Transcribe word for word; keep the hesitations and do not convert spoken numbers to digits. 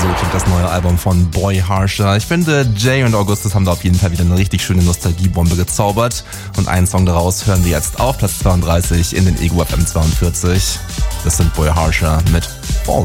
So klingt das neue Album von Boy Harsher. Ich finde, Jay und Augustus haben da auf jeden Fall wieder eine richtig schöne Nostalgiebombe gezaubert. Und einen Song daraus hören wir jetzt auf Platz zweiunddreißig in den Ego F M zweiundvierzig. Das sind Boy Harsher mit